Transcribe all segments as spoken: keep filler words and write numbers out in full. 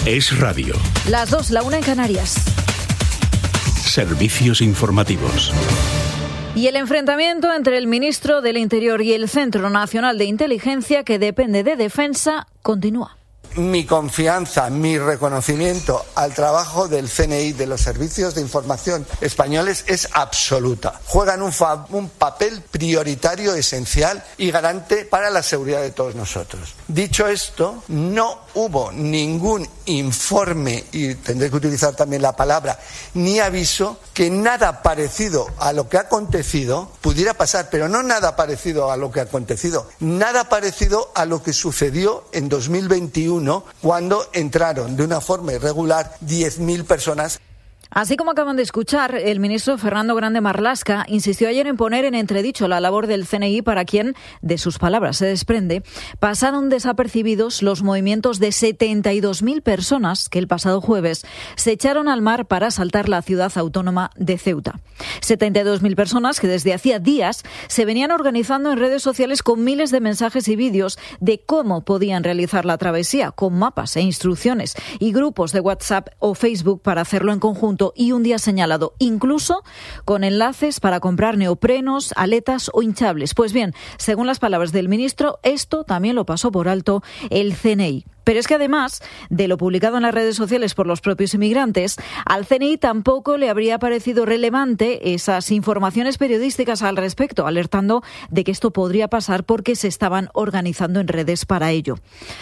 Es Radio. Las dos, la una en Canarias. Servicios informativos. Y el enfrentamiento entre el ministro del Interior y el Centro Nacional de Inteligencia, que depende de Defensa, continúa. Mi confianza, mi reconocimiento al trabajo del C N I, de los servicios de información españoles, es absoluta. Juegan un, fa- un papel prioritario, esencial y garante para la seguridad de todos nosotros. Dicho esto, no hubo ningún informe, y tendré que utilizar también la palabra, ni aviso, que nada parecido a lo que ha acontecido pudiera pasar, pero no nada parecido a lo que ha acontecido, nada parecido a lo que sucedió en dos mil veintiuno, cuando entraron de una forma irregular diez mil personas. Así como acaban de escuchar, el ministro Fernando Grande Marlaska insistió ayer en poner en entredicho la labor del C N I, para quien, de sus palabras se desprende, pasaron desapercibidos los movimientos de setenta y dos mil personas que el pasado jueves se echaron al mar para asaltar la ciudad autónoma de Ceuta. setenta y dos mil personas que desde hacía días se venían organizando en redes sociales con miles de mensajes y vídeos de cómo podían realizar la travesía, con mapas e instrucciones y grupos de WhatsApp o Facebook para hacerlo en conjunto, y un día señalado, incluso con enlaces para comprar neoprenos, aletas o hinchables. Pues bien, según las palabras del ministro, esto también lo pasó por alto el C N I. Pero es que además de lo publicado en las redes sociales por los propios inmigrantes, al C N I tampoco le habría parecido relevante esas informaciones periodísticas al respecto, alertando de que esto podría pasar porque se estaban organizando en redes para ello.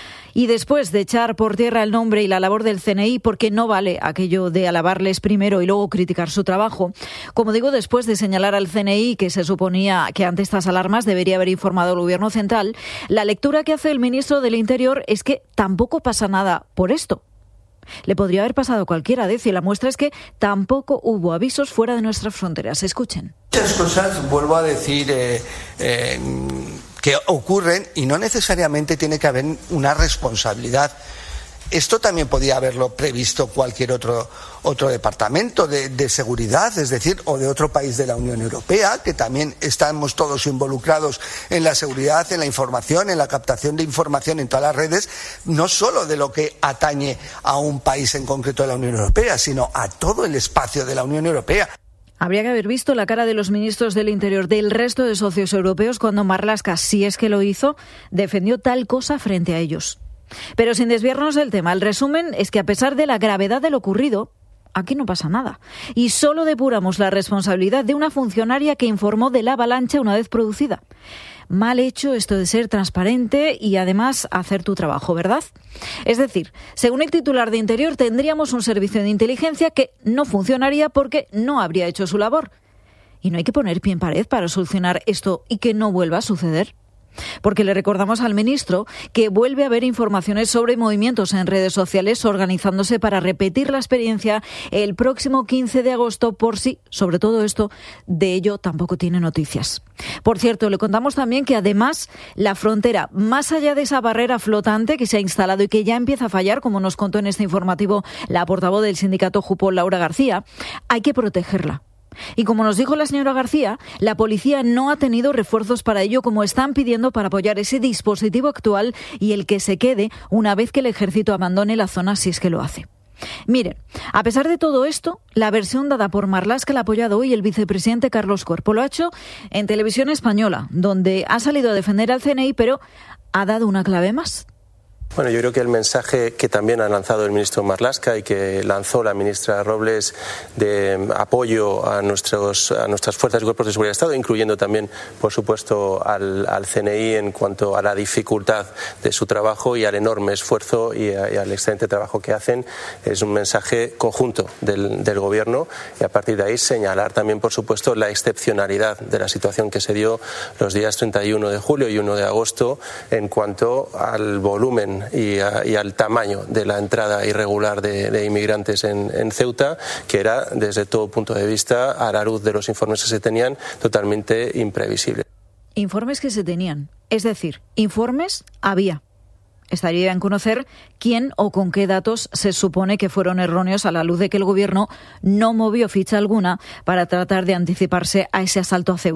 Y después de echar por tierra el nombre y la labor del C N I, porque no vale aquello de alabarles primero y luego criticar su trabajo, como digo, después de señalar al C N I que se suponía que ante estas alarmas debería haber informado al Gobierno central, la lectura que hace el ministro del Interior es que tampoco pasa nada por esto. Le podría haber pasado a cualquiera, de y la muestra es que tampoco hubo avisos fuera de nuestras fronteras. Escuchen. Muchas cosas, vuelvo a decir, eh, eh, que ocurren y no necesariamente tiene que haber una responsabilidad. Esto también podía haberlo previsto cualquier otro, otro departamento de, de seguridad, es decir, o de otro país de la Unión Europea, que también estamos todos involucrados en la seguridad, en la información, en la captación de información en todas las redes, no solo de lo que atañe a un país en concreto de la Unión Europea, sino a todo el espacio de la Unión Europea. Habría que haber visto la cara de los ministros del Interior del resto de socios europeos cuando Marlaska, si es que lo hizo, defendió tal cosa frente a ellos. Pero sin desviarnos del tema, el resumen es que a pesar de la gravedad de lo ocurrido, aquí no pasa nada. Y solo depuramos la responsabilidad de una funcionaria que informó de la avalancha una vez producida. Mal hecho esto de ser transparente y además hacer tu trabajo, ¿verdad? Es decir, según el titular de Interior, tendríamos un servicio de inteligencia que no funcionaría porque no habría hecho su labor. Y no hay que poner pie en pared para solucionar esto y que no vuelva a suceder. Porque le recordamos al ministro que vuelve a haber informaciones sobre movimientos en redes sociales organizándose para repetir la experiencia el próximo quince de agosto, por si, sobre todo esto, de ello tampoco tiene noticias. Por cierto, le contamos también que además la frontera, más allá de esa barrera flotante que se ha instalado y que ya empieza a fallar, como nos contó en este informativo la portavoz del sindicato Jupol, Laura García, hay que protegerla. Y como nos dijo la señora García, la policía no ha tenido refuerzos para ello, como están pidiendo para apoyar ese dispositivo actual y el que se quede una vez que el ejército abandone la zona, si es que lo hace. Miren, a pesar de todo esto, la versión dada por Marlaska la ha apoyado hoy el vicepresidente Carlos Cuerpo. Lo ha hecho en Televisión Española, donde ha salido a defender al C N I, pero ha dado una clave más. Bueno, yo creo que el mensaje que también ha lanzado el ministro Marlaska y que lanzó la ministra Robles de apoyo a, nuestros, a nuestras fuerzas y cuerpos de seguridad de Estado, incluyendo también, por supuesto, al, al C N I en cuanto a la dificultad de su trabajo y al enorme esfuerzo y, a, y al excelente trabajo que hacen, es un mensaje conjunto del, del Gobierno, y a partir de ahí señalar también, por supuesto, la excepcionalidad de la situación que se dio los días treinta y uno de julio y uno de agosto en cuanto al volumen Y, a, y al tamaño de la entrada irregular de, de inmigrantes en, en Ceuta, que era, desde todo punto de vista, a la luz de los informes que se tenían, totalmente imprevisible. Informes que se tenían, es decir, informes había. Estaría bien conocer quién o con qué datos se supone que fueron erróneos a la luz de que el Gobierno no movió ficha alguna para tratar de anticiparse a ese asalto a Ceuta.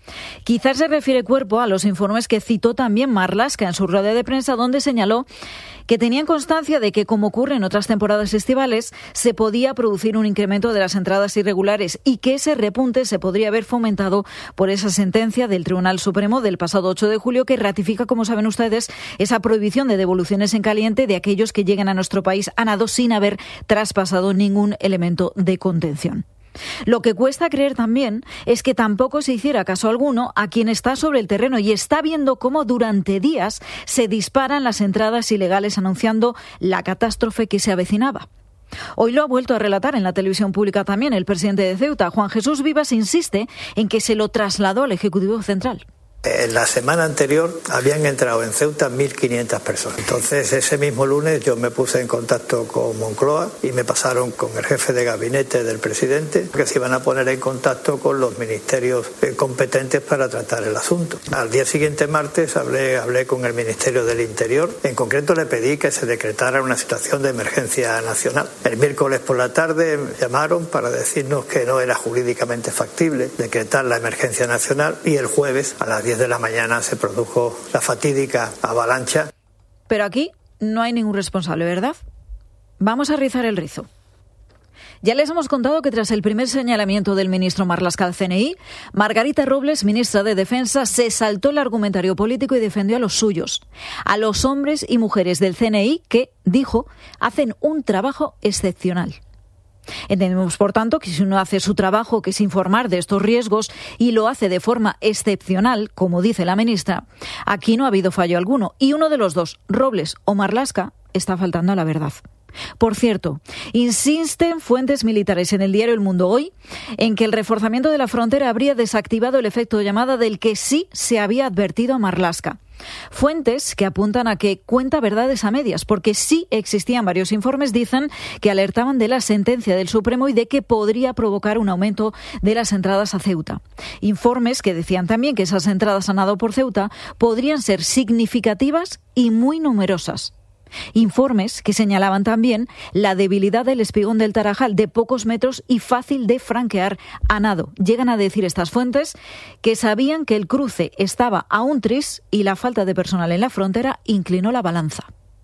Quizás se refiere Cuerpo a los informes que citó también Marlaska en su rueda de prensa, donde señaló que tenían constancia de que, como ocurre en otras temporadas estivales, se podía producir un incremento de las entradas irregulares y que ese repunte se podría haber fomentado por esa sentencia del Tribunal Supremo del pasado ocho de julio que ratifica, como saben ustedes, esa prohibición de devoluciones en caliente de aquellos que lleguen a nuestro país a nado sin haber traspasado ningún elemento de contención. Lo que cuesta creer también es que tampoco se hiciera caso alguno a quien está sobre el terreno y está viendo cómo durante días se disparan las entradas ilegales anunciando la catástrofe que se avecinaba. Hoy lo ha vuelto a relatar en la televisión pública también el presidente de Ceuta, Juan Jesús Vivas, insiste en que se lo trasladó al Ejecutivo Central. En la semana anterior habían entrado en Ceuta mil quinientas personas. Entonces, ese mismo lunes yo me puse en contacto con Moncloa y me pasaron con el jefe de gabinete del presidente, que se iban a poner en contacto con los ministerios competentes para tratar el asunto. Al día siguiente, martes, hablé, hablé con el Ministerio del Interior. En concreto, le pedí que se decretara una situación de emergencia nacional. El miércoles por la tarde me llamaron para decirnos que no era jurídicamente factible decretar la emergencia nacional y el jueves a las diez de la mañana se produjo la fatídica avalancha. Pero aquí no hay ningún responsable, ¿verdad? Vamos a rizar el rizo. Ya les hemos contado que tras el primer señalamiento del ministro Marlaska al C N I, Margarita Robles, ministra de Defensa, se saltó el argumentario político y defendió a los suyos, a los hombres y mujeres del C N I que, dijo, hacen un trabajo excepcional. Entendemos, por tanto, que si uno hace su trabajo, que es informar de estos riesgos, y lo hace de forma excepcional, como dice la ministra, aquí no ha habido fallo alguno. Y uno de los dos, Robles o Marlaska, está faltando a la verdad. Por cierto, insisten fuentes militares en el diario El Mundo hoy en que el reforzamiento de la frontera habría desactivado el efecto de llamada del que sí se había advertido a Marlaska. Fuentes que apuntan a que cuenta verdades a medias, porque sí existían varios informes, dicen, que alertaban de la sentencia del Supremo y de que podría provocar un aumento de las entradas a Ceuta. Informes que decían también que esas entradas a nado por Ceuta podrían ser significativas y muy numerosas. Informes que señalaban también la debilidad del espigón del Tarajal, de pocos metros y fácil de franquear a nado. Llegan a decir estas fuentes que sabían que el cruce estaba a un tris y la falta de personal en la frontera inclinó la balanza.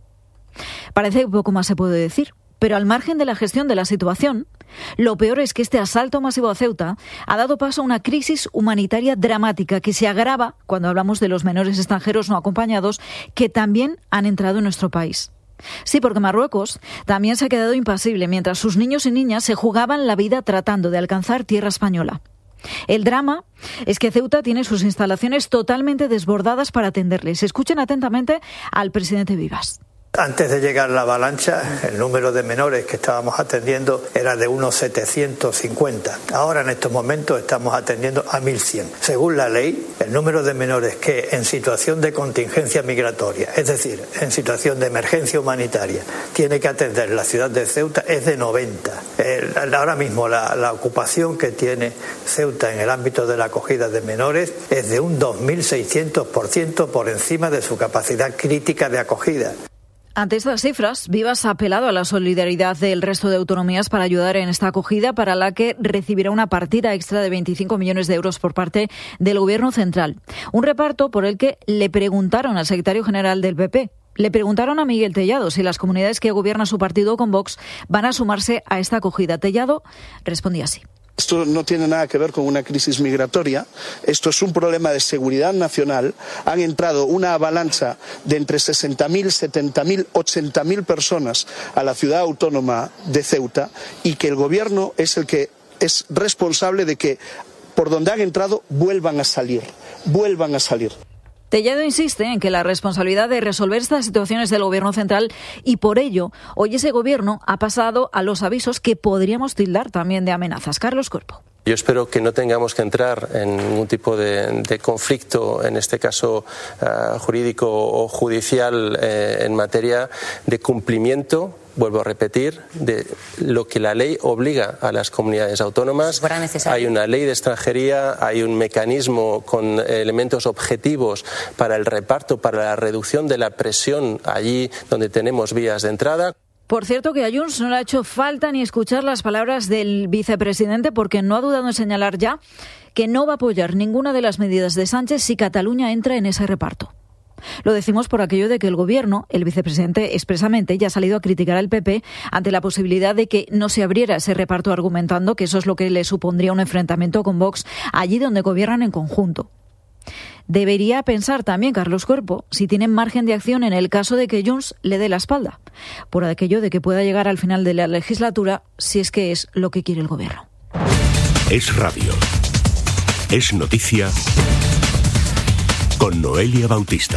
Parece que poco más se puede decir, pero al margen de la gestión de la situación, lo peor es que este asalto masivo a Ceuta ha dado paso a una crisis humanitaria dramática que se agrava cuando hablamos de los menores extranjeros no acompañados que también han entrado en nuestro país. Sí, porque Marruecos también se ha quedado impasible mientras sus niños y niñas se jugaban la vida tratando de alcanzar tierra española. El drama es que Ceuta tiene sus instalaciones totalmente desbordadas para atenderles. Escuchen atentamente al presidente Vivas. Antes de llegar la avalancha, el número de menores que estábamos atendiendo era de unos setecientos cincuenta. Ahora, en estos momentos, estamos atendiendo a mil cien. Según la ley, el número de menores que en situación de contingencia migratoria, es decir, en situación de emergencia humanitaria, tiene que atender la ciudad de Ceuta es de noventa. El, ahora mismo la, la ocupación que tiene Ceuta en el ámbito de la acogida de menores es de un dos mil seiscientos por ciento por encima de su capacidad crítica de acogida. Ante estas cifras, Vivas ha apelado a la solidaridad del resto de autonomías para ayudar en esta acogida, para la que recibirá una partida extra de veinticinco millones de euros por parte del Gobierno central. Un reparto por el que le preguntaron al secretario general del P P. Le preguntaron a Miguel Tellado si las comunidades que gobierna su partido con Vox van a sumarse a esta acogida. Tellado respondía así. Esto no tiene nada que ver con una crisis migratoria, esto es un problema de seguridad nacional. Han entrado una avalancha de entre sesenta mil, setenta mil, ochenta mil personas a la ciudad autónoma de Ceuta y que el gobierno es el que es responsable de que por donde han entrado vuelvan a salir, vuelvan a salir. Tellado insiste en que la responsabilidad de resolver estas situaciones del Gobierno central y por ello hoy ese Gobierno ha pasado a los avisos que podríamos tildar también de amenazas. Carlos Cuerpo. Yo espero que no tengamos que entrar en ningún tipo de, de conflicto, en este caso uh, jurídico o judicial, eh, en materia de cumplimiento, vuelvo a repetir, de lo que la ley obliga a las comunidades autónomas. Hay una ley de extranjería, hay un mecanismo con elementos objetivos para el reparto, para la reducción de la presión allí donde tenemos vías de entrada. Por cierto, que a Junts no le ha hecho falta ni escuchar las palabras del vicepresidente porque no ha dudado en señalar ya que no va a apoyar ninguna de las medidas de Sánchez si Cataluña entra en ese reparto. Lo decimos por aquello de que el Gobierno, el vicepresidente expresamente, ya ha salido a criticar al P P ante la posibilidad de que no se abriera ese reparto, argumentando que eso es lo que le supondría un enfrentamiento con Vox allí donde gobiernan en conjunto. Debería pensar también Carlos Cuerpo si tienen margen de acción en el caso de que Junts le dé la espalda, por aquello de que pueda llegar al final de la legislatura si es que es lo que quiere el Gobierno. Es radio. Es noticia. Con Noelia Bautista.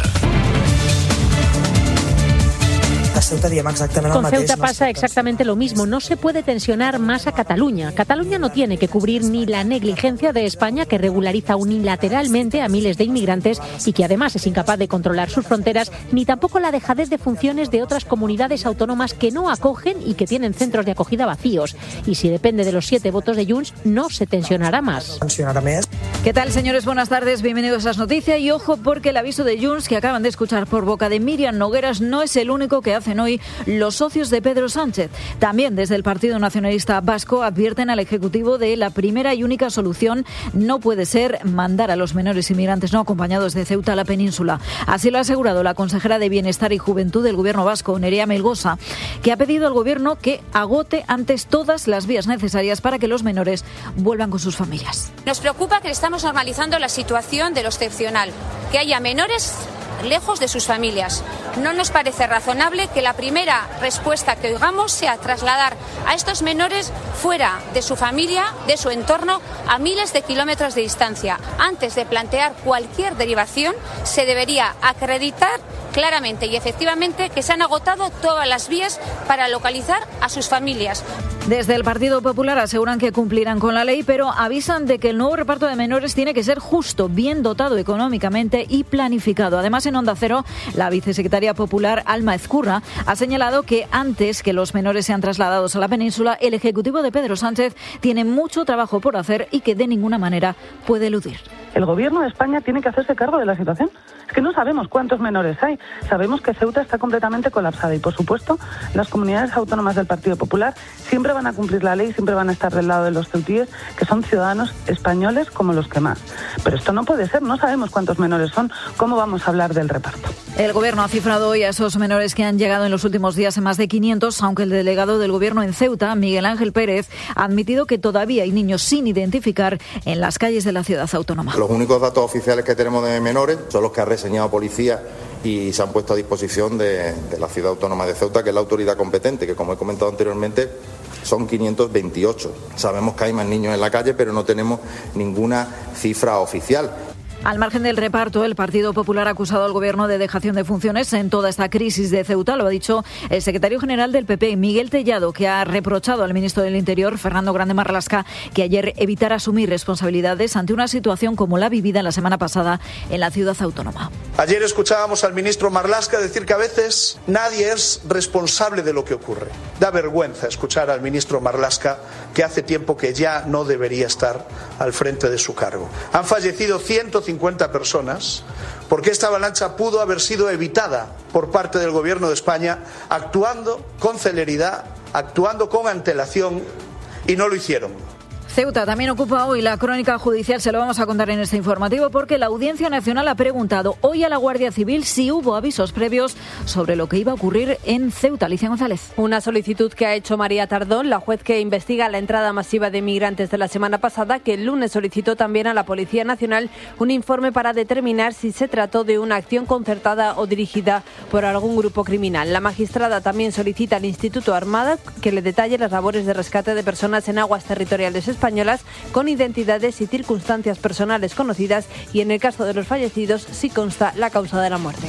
Con Ceuta pasa exactamente lo mismo. No se puede tensionar más a Cataluña. Cataluña no tiene que cubrir ni la negligencia de España, que regulariza unilateralmente a miles de inmigrantes y que además es incapaz de controlar sus fronteras, ni tampoco la dejadez de funciones de otras comunidades autónomas que no acogen y que tienen centros de acogida vacíos. Y si depende de los siete votos de Junts, no se tensionará más. ¿Qué tal, señores? Buenas tardes. Bienvenidos a Las Noticias. Y ojo, porque el aviso de Junts que acaban de escuchar por boca de Míriam Nogueras no es el único que hacen hoy los socios de Pedro Sánchez. También desde el Partido Nacionalista Vasco advierten al Ejecutivo de la primera y única solución no puede ser mandar a los menores inmigrantes no acompañados de Ceuta a la península. Así lo ha asegurado la consejera de Bienestar y Juventud del Gobierno vasco, Nerea Melgosa, que ha pedido al Gobierno que agote antes todas las vías necesarias para que los menores vuelvan con sus familias. Nos preocupa que estamos normalizando la situación de lo excepcional, que haya menores lejos de sus familias. No nos parece razonable que la primera respuesta que oigamos sea trasladar a estos menores fuera de su familia, de su entorno, a miles de kilómetros de distancia. Antes de plantear cualquier derivación, se debería acreditar claramente y efectivamente que se han agotado todas las vías para localizar a sus familias. Desde el Partido Popular aseguran que cumplirán con la ley, pero avisan de que el nuevo reparto de menores tiene que ser justo, bien dotado económicamente y planificado. Además, en Onda Cero, la vicesecretaria popular Alma Ezcurra ha señalado que antes que los menores sean trasladados a la península, el Ejecutivo de Pedro Sánchez tiene mucho trabajo por hacer y que de ninguna manera puede eludir. El Gobierno de España tiene que hacerse cargo de la situación. Es que no sabemos cuántos menores hay. Sabemos que Ceuta está completamente colapsada y, por supuesto, las comunidades autónomas del Partido Popular siempre van a cumplir la ley, siempre van a estar del lado de los ceutíes, que son ciudadanos españoles como los que más. Pero esto no puede ser, no sabemos cuántos menores son. ¿Cómo vamos a hablar del reparto? El Gobierno ha cifrado hoy a esos menores que han llegado en los últimos días en más de quinientos, aunque el delegado del Gobierno en Ceuta, Miguel Ángel Pérez, ha admitido que todavía hay niños sin identificar en las calles de la ciudad autónoma. Los únicos datos oficiales que tenemos de menores son los que ha reseñado policía y se han puesto a disposición de, de la ciudad autónoma de Ceuta, que es la autoridad competente, que como he comentado anteriormente son quinientos veintiocho. Sabemos que hay más niños en la calle, pero no tenemos ninguna cifra oficial. Al margen del reparto, el Partido Popular ha acusado al Gobierno de dejación de funciones en toda esta crisis de Ceuta. Lo ha dicho el secretario general del P P, Miguel Tellado, que ha reprochado al ministro del Interior, Fernando Grande Marlaska, que ayer evitara asumir responsabilidades ante una situación como la vivida la semana pasada en la ciudad autónoma. Ayer escuchábamos al ministro Marlaska decir que a veces nadie es responsable de lo que ocurre. Da vergüenza escuchar al ministro Marlaska, que hace tiempo que ya no debería estar al frente de su cargo. Han fallecido ciento cincuenta personas porque esta avalancha pudo haber sido evitada por parte del Gobierno de España actuando con celeridad, actuando con antelación, y no lo hicieron. Ceuta también ocupa hoy la crónica judicial, se lo vamos a contar en este informativo, porque la Audiencia Nacional ha preguntado hoy a la Guardia Civil si hubo avisos previos sobre lo que iba a ocurrir en Ceuta. Alicia González. Una solicitud que ha hecho María Tardón, la juez que investiga la entrada masiva de migrantes de la semana pasada, que el lunes solicitó también a la Policía Nacional un informe para determinar si se trató de una acción concertada o dirigida por algún grupo criminal. La magistrada también solicita al Instituto Armada que le detalle las labores de rescate de personas en aguas territoriales españolas españolas con identidades y circunstancias personales conocidas, y en el caso de los fallecidos sí consta la causa de la muerte.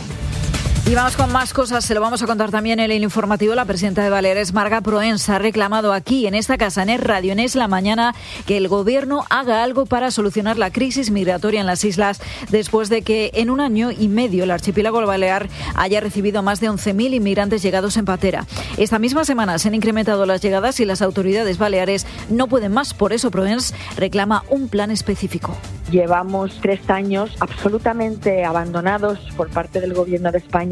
Y vamos con más cosas, se lo vamos a contar también en el informativo. La presidenta de Baleares, Marga Proens, ha reclamado aquí, en esta casa, en Es Radio, en Es la Mañana, que el Gobierno haga algo para solucionar la crisis migratoria en las islas, después de que en un año y medio el archipiélago balear haya recibido más de once mil inmigrantes llegados en patera. Esta misma semana se han incrementado las llegadas y las autoridades baleares no pueden más. Por eso Proens reclama un plan específico. Llevamos tres años absolutamente abandonados por parte del Gobierno de España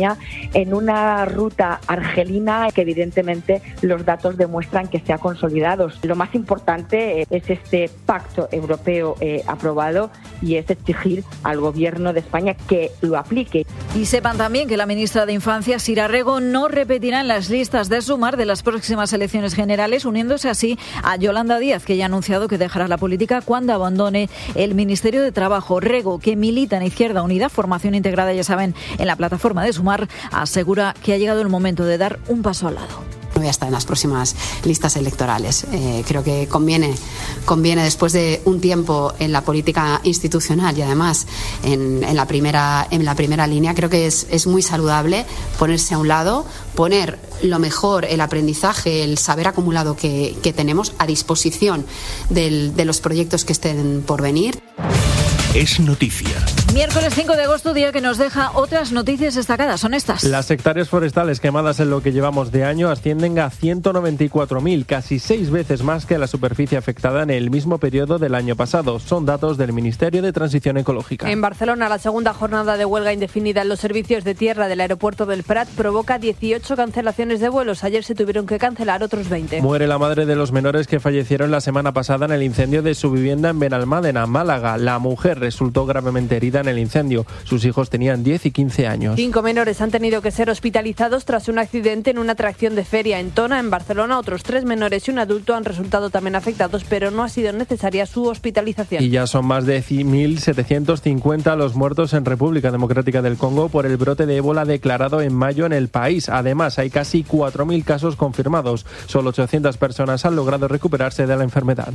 España en una ruta argelina que evidentemente los datos demuestran que se ha consolidado. Lo más importante eh, es este pacto europeo eh, aprobado y es exigir al Gobierno de España que lo aplique. Y sepan también que la ministra de Infancia, Sira Rego, no repetirá en las listas de Sumar de las próximas elecciones generales, uniéndose así a Yolanda Díaz, que ya ha anunciado que dejará la política cuando abandone el Ministerio de Trabajo. Rego, que milita en Izquierda Unida, formación integrada, ya saben, en la plataforma de Sumar, asegura que ha llegado el momento de dar un paso al lado. No voy a estar en las próximas listas electorales. Eh, creo que conviene, conviene después de un tiempo en la política institucional y además en, en, la, primera, en la primera línea, creo que es, es muy saludable ponerse a un lado, poner lo mejor, el aprendizaje, el saber acumulado que, que tenemos a disposición del, de los proyectos que estén por venir. Es noticia. Miércoles cinco de agosto, día que nos deja otras noticias destacadas. Son estas. Las hectáreas forestales quemadas en lo que llevamos de año ascienden a ciento noventa y cuatro mil, casi seis veces más que la superficie afectada en el mismo periodo del año pasado. Son datos del Ministerio de Transición Ecológica. En Barcelona, la segunda jornada de huelga indefinida en los servicios de tierra del aeropuerto del Prat provoca dieciocho cancelaciones de vuelos. Ayer se tuvieron que cancelar otros veinte. Muere la madre de los menores que fallecieron la semana pasada en el incendio de su vivienda en Benalmádena, Málaga. La mujer resultó gravemente herida en el incendio. Sus hijos tenían diez y quince años. Cinco menores han tenido que ser hospitalizados tras un accidente en una atracción de feria en Tona, en Barcelona. Otros tres menores y un adulto han resultado también afectados, pero no ha sido necesaria su hospitalización. Y ya son más de mil setecientos cincuenta los muertos en República Democrática del Congo por el brote de ébola declarado en mayo en el país. Además, hay casi cuatro mil casos confirmados. Solo ochocientas personas han logrado recuperarse de la enfermedad.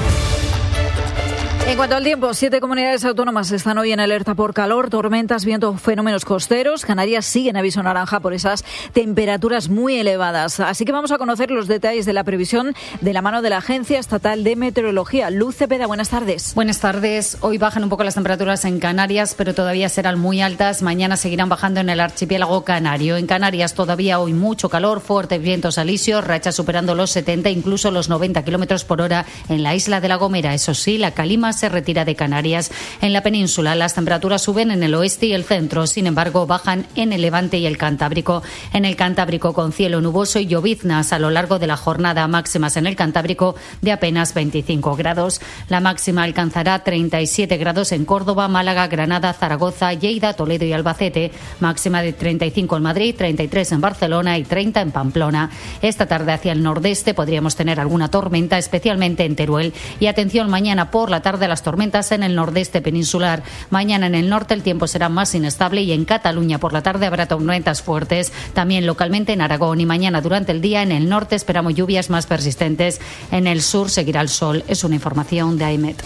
En cuanto al tiempo, siete comunidades autónomas están hoy en alerta por calor, tormentas, viento, fenómenos costeros. Canarias sigue en aviso naranja por esas temperaturas muy elevadas. Así que vamos a conocer los detalles de la previsión de la mano de la Agencia Estatal de Meteorología. Luz Cepeda, buenas tardes. Buenas tardes. Hoy bajan un poco las temperaturas en Canarias, pero todavía serán muy altas. Mañana seguirán bajando en el archipiélago canario. En Canarias todavía hoy mucho calor, fuertes vientos alisios, rachas superando los setenta, incluso los noventa kilómetros por hora en la isla de La Gomera. Eso sí, la calima se retira de Canarias. En la península las temperaturas suben en el oeste y el centro, sin embargo bajan en el Levante y el Cantábrico. En el Cantábrico con cielo nuboso y lloviznas a lo largo de la jornada, máximas en el Cantábrico de apenas veinticinco grados. La máxima alcanzará treinta y siete grados en Córdoba, Málaga, Granada, Zaragoza, Lleida, Toledo y Albacete. Máxima de treinta y cinco en Madrid, treinta y tres en Barcelona y treinta en Pamplona. Esta tarde hacia el nordeste podríamos tener alguna tormenta, especialmente en Teruel. Y atención, mañana por la tarde las tormentas en el nordeste peninsular. Mañana en el norte el tiempo será más inestable y en Cataluña por la tarde habrá tormentas fuertes, también localmente en Aragón, y mañana durante el día en el norte esperamos lluvias más persistentes. En el sur seguirá el sol. Es una información de AEMET.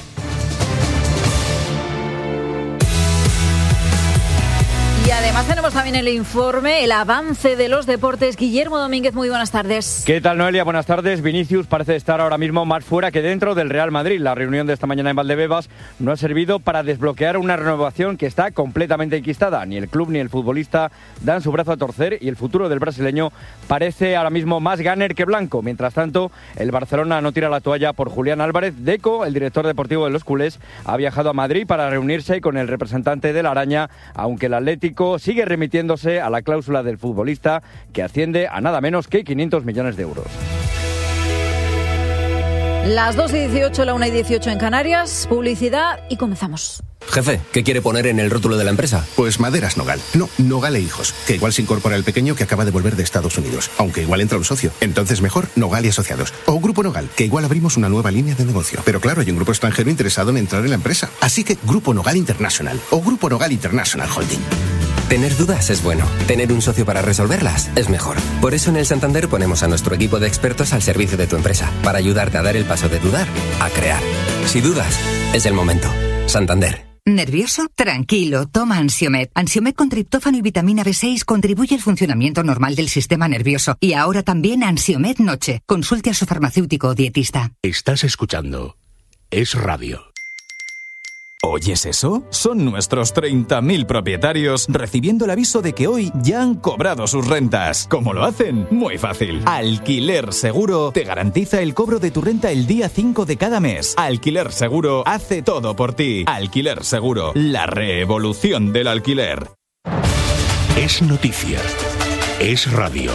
Y además tenemos también el informe, el avance de los deportes. Guillermo Domínguez, muy buenas tardes. ¿Qué tal, Noelia? Buenas tardes. Vinicius parece estar ahora mismo más fuera que dentro del Real Madrid. La reunión de esta mañana en Valdebebas no ha servido para desbloquear una renovación que está completamente enquistada. Ni el club ni el futbolista dan su brazo a torcer y el futuro del brasileño parece ahora mismo más gunner que blanco. Mientras tanto, el Barcelona no tira la toalla por Julián Álvarez. Deco, el director deportivo de los culés, ha viajado a Madrid para reunirse con el representante de la Araña, aunque el Atlético sigue remitiéndose a la cláusula del futbolista, que asciende a nada menos que quinientos millones de euros. Las dos y dieciocho, la una y dieciocho en Canarias, publicidad y comenzamos. Jefe, ¿qué quiere poner en el rótulo de la empresa? Pues Maderas Nogal. No, Nogal e Hijos. Que igual se incorpora el pequeño que acaba de volver de Estados Unidos. Aunque igual entra un socio. Entonces mejor Nogal y Asociados. O Grupo Nogal, que igual abrimos una nueva línea de negocio. Pero claro, hay un grupo extranjero interesado en entrar en la empresa. Así que Grupo Nogal International. O Grupo Nogal International Holding. Tener dudas es bueno. Tener un socio para resolverlas es mejor. Por eso en el Santander ponemos a nuestro equipo de expertos al servicio de tu empresa. Para ayudarte a dar el paso de dudar a crear. Si dudas, es el momento. Santander. ¿Nervioso? Tranquilo, toma Ansiomed. Ansiomed con triptófano y vitamina B seis contribuye al funcionamiento normal del sistema nervioso. Y ahora también Ansiomed Noche. Consulte a su farmacéutico o dietista. Estás escuchando Es Radio. ¿Oyes eso? Son nuestros treinta mil propietarios recibiendo el aviso de que hoy ya han cobrado sus rentas. ¿Cómo lo hacen? Muy fácil. Alquiler Seguro te garantiza el cobro de tu renta el día cinco de cada mes. Alquiler Seguro hace todo por ti. Alquiler Seguro, la revolución del alquiler. Es noticia. Es radio.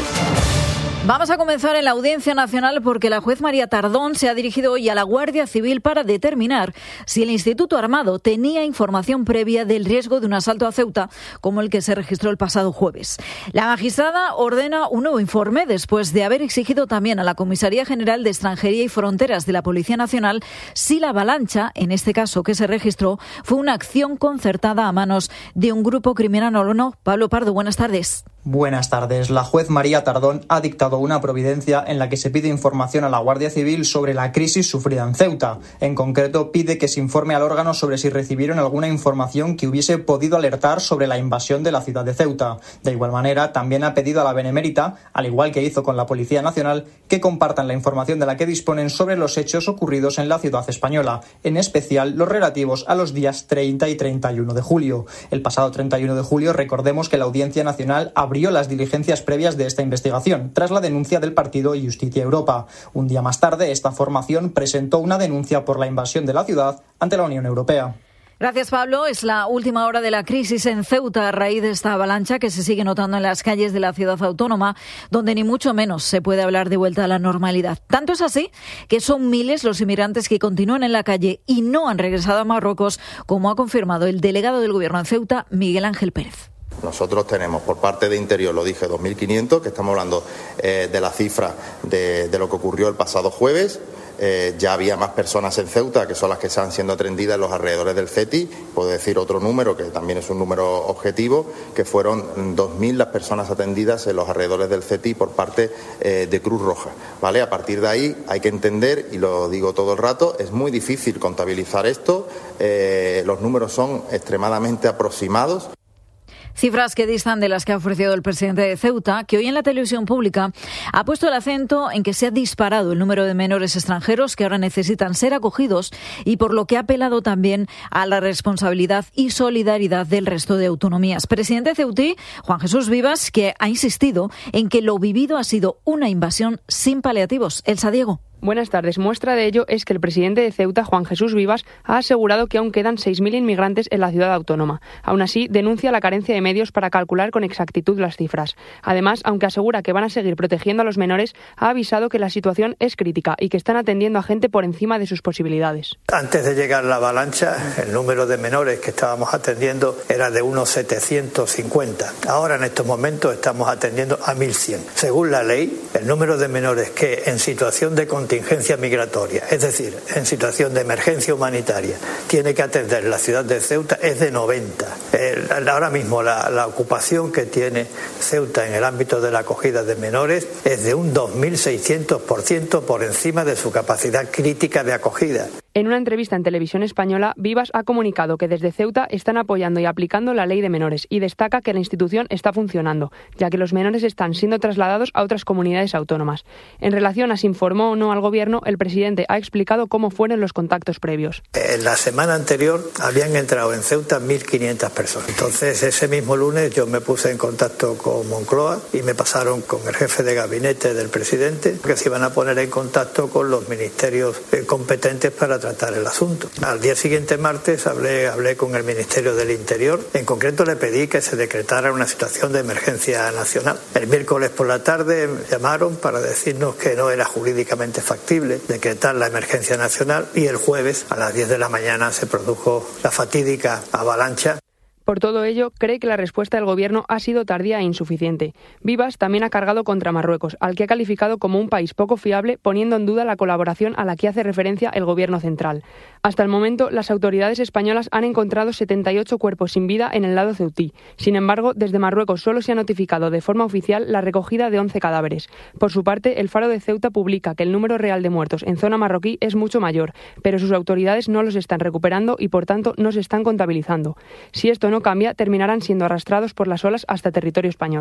Vamos a comenzar en la Audiencia Nacional porque la juez María Tardón se ha dirigido hoy a la Guardia Civil para determinar si el Instituto Armado tenía información previa del riesgo de un asalto a Ceuta, como el que se registró el pasado jueves. La magistrada ordena un nuevo informe después de haber exigido también a la Comisaría General de Extranjería y Fronteras de la Policía Nacional si la avalancha, en este caso que se registró, fue una acción concertada a manos de un grupo criminal o no. Pablo Pardo, buenas tardes. Buenas tardes. La juez María Tardón ha dictado una providencia en la que se pide información a la Guardia Civil sobre la crisis sufrida en Ceuta. En concreto, pide que se informe al órgano sobre si recibieron alguna información que hubiese podido alertar sobre la invasión de la ciudad de Ceuta. De igual manera, también ha pedido a la Benemérita, al igual que hizo con la Policía Nacional, que compartan la información de la que disponen sobre los hechos ocurridos en la ciudad española, en especial los relativos a los días treinta y treinta y uno de julio. El pasado treinta y uno de julio, recordemos que la Audiencia Nacional abrió las diligencias previas de esta investigación, tras la denuncia del partido Justicia Europa. Un día más tarde, esta formación presentó una denuncia por la invasión de la ciudad ante la Unión Europea. Gracias, Pablo. Es la última hora de la crisis en Ceuta a raíz de esta avalancha que se sigue notando en las calles de la ciudad autónoma, donde ni mucho menos se puede hablar de vuelta a la normalidad. Tanto es así que son miles los inmigrantes que continúan en la calle y no han regresado a Marruecos, como ha confirmado el delegado del Gobierno en Ceuta, Miguel Ángel Pérez. Nosotros tenemos por parte de Interior, lo dije, dos mil quinientos, que estamos hablando eh, de la cifra de, de lo que ocurrió el pasado jueves. Eh, ya había más personas en Ceuta, que son las que están siendo atendidas en los alrededores del CETI. Puedo decir otro número, que también es un número objetivo, que fueron dos mil las personas atendidas en los alrededores del CETI por parte eh, de Cruz Roja. ¿Vale? A partir de ahí hay que entender, y lo digo todo el rato, es muy difícil contabilizar esto. Eh, los números son extremadamente aproximados. Cifras que distan de las que ha ofrecido el presidente de Ceuta, que hoy en la televisión pública ha puesto el acento en que se ha disparado el número de menores extranjeros que ahora necesitan ser acogidos y por lo que ha apelado también a la responsabilidad y solidaridad del resto de autonomías. Presidente ceutí, Juan Jesús Vivas, que ha insistido en que lo vivido ha sido una invasión sin paliativos. Elsa Diego. Buenas tardes. Muestra de ello es que el presidente de Ceuta, Juan Jesús Vivas, ha asegurado que aún quedan seis mil inmigrantes en la ciudad autónoma. Aún así, denuncia la carencia de medios para calcular con exactitud las cifras. Además, aunque asegura que van a seguir protegiendo a los menores, ha avisado que la situación es crítica y que están atendiendo a gente por encima de sus posibilidades. Antes de llegar la avalancha, el número de menores que estábamos atendiendo era de unos setecientos cincuenta. Ahora, en estos momentos, estamos atendiendo a mil cien. Según la ley, el número de menores que en situación de contingencia migratoria, es decir, en situación de emergencia humanitaria, tiene que atender la ciudad de Ceuta es de noventa. El, ahora mismo la, la ocupación que tiene Ceuta en el ámbito de la acogida de menores es de un dos mil seiscientos por ciento por encima de su capacidad crítica de acogida. En una entrevista en Televisión Española, Vivas ha comunicado que desde Ceuta están apoyando y aplicando la ley de menores y destaca que la institución está funcionando, ya que los menores están siendo trasladados a otras comunidades autónomas. En relación a si informó o no al Gobierno, el presidente ha explicado cómo fueron los contactos previos. En la semana anterior habían entrado en Ceuta mil quinientas personas. Entonces, ese mismo lunes yo me puse en contacto con Moncloa y me pasaron con el jefe de gabinete del presidente, que se iban a poner en contacto con los ministerios competentes para tratar el asunto. Al día siguiente, martes, hablé, hablé con el Ministerio del Interior. En concreto, le pedí que se decretara una situación de emergencia nacional. El miércoles por la tarde llamaron para decirnos que no era jurídicamente factible decretar la emergencia nacional y el jueves a las diez de la mañana se produjo la fatídica avalancha. Por todo ello, cree que la respuesta del Gobierno ha sido tardía e insuficiente. Vivas también ha cargado contra Marruecos, al que ha calificado como un país poco fiable, poniendo en duda la colaboración a la que hace referencia el Gobierno central. Hasta el momento, las autoridades españolas han encontrado setenta y ocho cuerpos sin vida en el lado ceutí. Sin embargo, desde Marruecos solo se ha notificado de forma oficial la recogida de once cadáveres. Por su parte, el Faro de Ceuta publica que el número real de muertos en zona marroquí es mucho mayor, pero sus autoridades no los están recuperando y, por tanto, no se están contabilizando. Si esto no no cambia, terminarán siendo arrastrados por las olas hasta territorio español.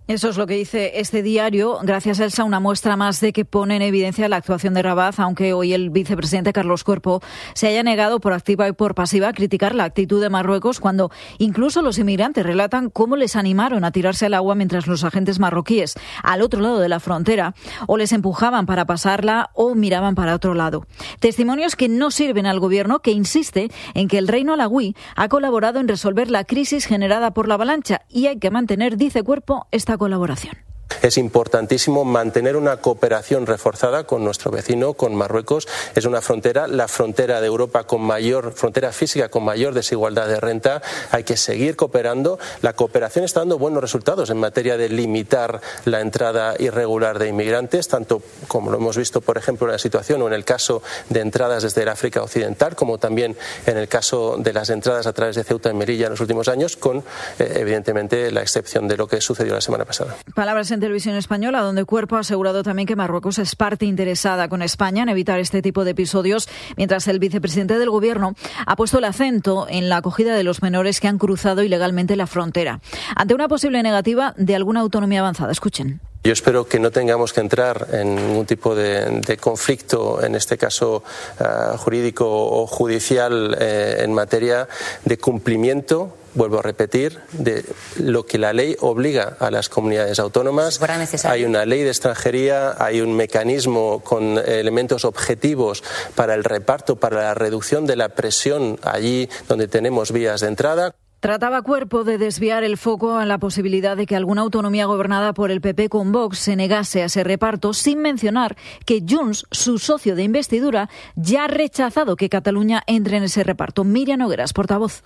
Eso es lo que dice este diario. Gracias, Elsa, una muestra más de que pone en evidencia la actuación de Rabat, aunque hoy el vicepresidente Carlos Cuerpo se haya negado por activa y por pasiva a criticar la actitud de Marruecos cuando incluso los inmigrantes relatan cómo les animaron a tirarse al agua mientras los agentes marroquíes al otro lado de la frontera o les empujaban para pasarla o miraban para otro lado. Testimonios que no sirven al gobierno, que insiste en que el Reino Alauí ha colaborado en resolver la crisis generada por la avalancha y hay que mantener, dice Cuerpo, esta colaboración. Es importantísimo mantener una cooperación reforzada con nuestro vecino, con Marruecos. Es una frontera, la frontera de Europa con mayor, frontera física con mayor desigualdad de renta. Hay que seguir cooperando. La cooperación está dando buenos resultados en materia de limitar la entrada irregular de inmigrantes, tanto como lo hemos visto, por ejemplo, en la situación o en el caso de entradas desde el África Occidental, como también en el caso de las entradas a través de Ceuta y Melilla en los últimos años, con, eh, evidentemente, la excepción de lo que sucedió la semana pasada. Palabras en Televisión Española, donde Cuerpo ha asegurado también que Marruecos es parte interesada con España en evitar este tipo de episodios, mientras el vicepresidente del Gobierno ha puesto el acento en la acogida de los menores que han cruzado ilegalmente la frontera. Ante una posible negativa de alguna autonomía avanzada. Escuchen. Yo espero que no tengamos que entrar en ningún tipo de, de conflicto, en este caso uh, jurídico o judicial, eh, en materia de cumplimiento, vuelvo a repetir, de lo que la ley obliga a las comunidades autónomas. Hay una ley de extranjería, hay un mecanismo con elementos objetivos para el reparto, para la reducción de la presión allí donde tenemos vías de entrada. Trataba Cuerpo de desviar el foco a la posibilidad de que alguna autonomía gobernada por el P P con Vox se negase a ese reparto, sin mencionar que Junts, su socio de investidura, ya ha rechazado que Cataluña entre en ese reparto. Miriam Nogueras, portavoz.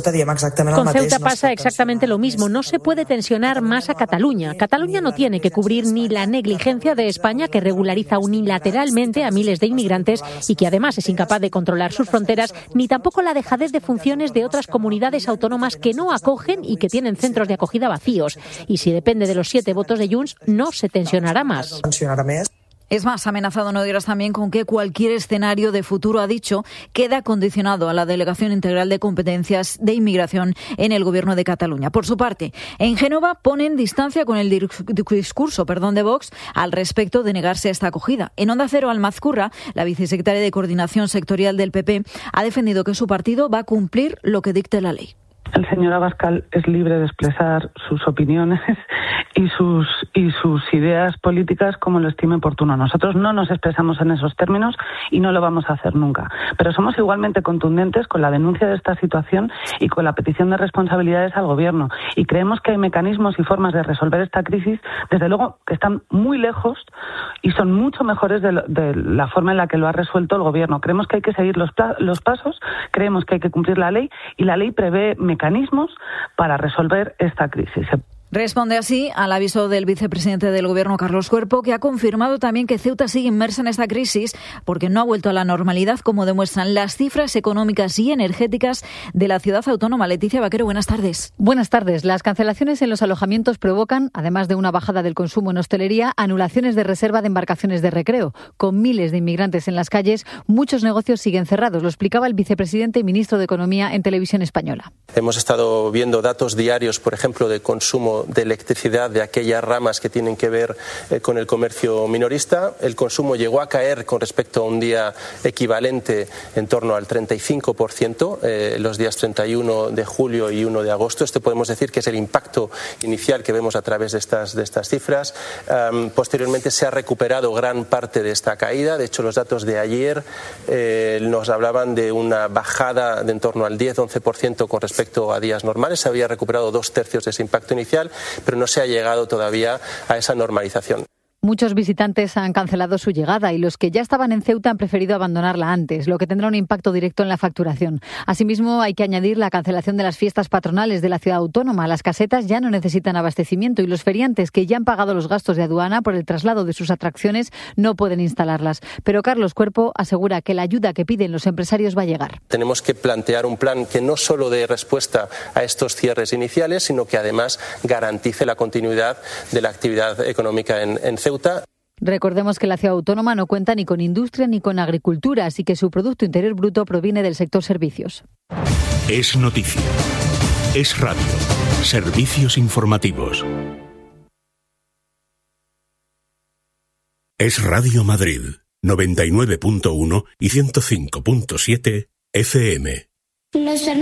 Con Ceuta pasa exactamente lo mismo. No se puede tensionar más a Cataluña. Cataluña no tiene que cubrir ni la negligencia de España, que regulariza unilateralmente a miles de inmigrantes y que además es incapaz de controlar sus fronteras, ni tampoco la dejadez de funciones de otras comunidades autónomas que no acogen y que tienen centros de acogida vacíos. Y si depende de los siete votos de Junts, no se tensionará más. Es más, ha amenazado Nogueras también con que cualquier escenario de futuro, ha dicho, queda condicionado a la Delegación Integral de Competencias de Inmigración en el Gobierno de Cataluña. Por su parte, en Génova ponen distancia con el discurso perdón, de Vox al respecto de negarse a esta acogida. En Onda Cero, Almazcurra, la vicesecretaria de Coordinación Sectorial del P P, ha defendido que su partido va a cumplir lo que dicte la ley. El señor Abascal es libre de expresar sus opiniones y sus y sus ideas políticas como lo estime oportuno. Nosotros no nos expresamos en esos términos y no lo vamos a hacer nunca. Pero somos igualmente contundentes con la denuncia de esta situación y con la petición de responsabilidades al Gobierno. Y creemos que hay mecanismos y formas de resolver esta crisis, desde luego, que están muy lejos y son mucho mejores de, lo, de la forma en la que lo ha resuelto el Gobierno. Creemos que hay que seguir los, los pasos, creemos que hay que cumplir la ley y la ley prevé mecanismos mecanismos para resolver esta crisis. Responde así al aviso del vicepresidente del Gobierno, Carlos Cuerpo, que ha confirmado también que Ceuta sigue inmersa en esta crisis porque no ha vuelto a la normalidad, como demuestran las cifras económicas y energéticas de la ciudad autónoma. Leticia Vaquero, buenas tardes. Buenas tardes. Las cancelaciones en los alojamientos provocan, además de una bajada del consumo en hostelería, anulaciones de reserva de embarcaciones de recreo. Con miles de inmigrantes en las calles, muchos negocios siguen cerrados. Lo explicaba el vicepresidente y ministro de Economía en Televisión Española. Hemos estado viendo datos diarios, por ejemplo, de consumo de electricidad de aquellas ramas que tienen que ver eh, con el comercio minorista. El consumo llegó a caer con respecto a un día equivalente en torno al treinta y cinco por ciento, eh, los días treinta y uno de julio y uno de agosto. Este podemos decir que es el impacto inicial que vemos a través de estas, de estas cifras. Um, posteriormente se ha recuperado gran parte de esta caída. De hecho, los datos de ayer eh, nos hablaban de una bajada de en torno al diez a once por ciento con respecto a días normales. Se había recuperado dos tercios de ese impacto inicial, pero no se ha llegado todavía a esa normalización. Muchos visitantes han cancelado su llegada y los que ya estaban en Ceuta han preferido abandonarla antes, lo que tendrá un impacto directo en la facturación. Asimismo, hay que añadir la cancelación de las fiestas patronales de la ciudad autónoma. Las casetas ya no necesitan abastecimiento y los feriantes que ya han pagado los gastos de aduana por el traslado de sus atracciones no pueden instalarlas. Pero Carlos Cuerpo asegura que la ayuda que piden los empresarios va a llegar. Tenemos que plantear un plan que no solo dé respuesta a estos cierres iniciales, sino que además garantice la continuidad de la actividad económica en, en Ceuta. Recordemos que la ciudad autónoma no cuenta ni con industria ni con agricultura, así que su Producto Interior Bruto proviene del sector servicios. Es noticia. Es radio. Servicios informativos. Es Radio Madrid, noventa y nueve punto uno y ciento cinco punto siete F M. Los